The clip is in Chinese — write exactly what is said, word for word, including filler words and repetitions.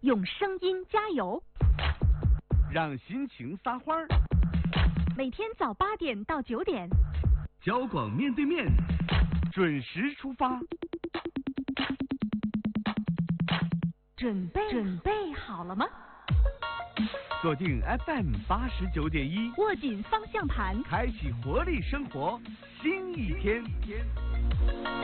用声音加油， 让心情撒欢儿。 每天早八点到九点， 交广面对面，准时出发。 准备准备好了吗？ 锁定 F M 八十九点一， 握紧方向盘， 开启活力生活新一天。